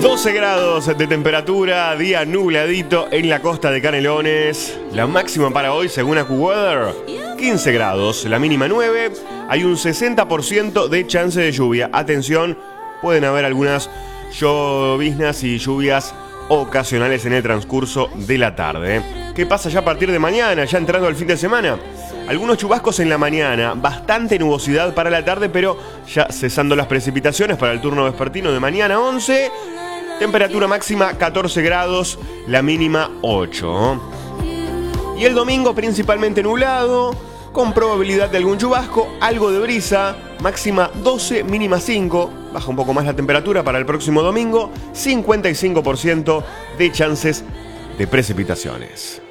12 grados de temperatura, día nubladito en la costa de Canelones. La máxima para hoy, según AccuWeather, 15 grados, la mínima 9. Hay un 60% de chance de lluvia. Atención, pueden haber algunas lloviznas y lluvias ocasionales en el transcurso de la tarde. ¿Qué pasa ya a partir de mañana, ya entrando al fin de semana? Algunos chubascos en la mañana, bastante nubosidad para la tarde, pero ya cesando las precipitaciones para el turno vespertino de mañana 11. Temperatura máxima 14 grados, la mínima 8. Y el domingo principalmente nublado, con probabilidad de algún chubasco, algo de brisa, máxima 12, mínima 5. Baja un poco más la temperatura para el próximo domingo, 55% de chances de precipitaciones.